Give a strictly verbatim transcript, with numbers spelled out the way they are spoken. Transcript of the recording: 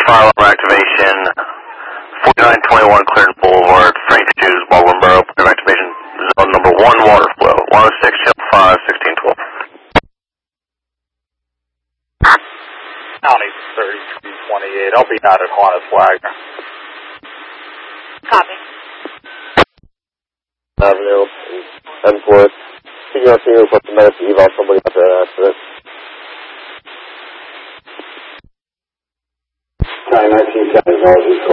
fire alarm activation, forty-nine twenty-one Clearance Boulevard, Frank Hughes, Baldwin Borough, fire activation, zone number one, water flow, one oh six, channel five, sixteen twelve. County thirty-two twenty-eight, I'll be out at Juanes Wagner. Copy. Avenue, Emsworth. Can you see what's the minutes to eval somebody after an accident? County nineteen seventy,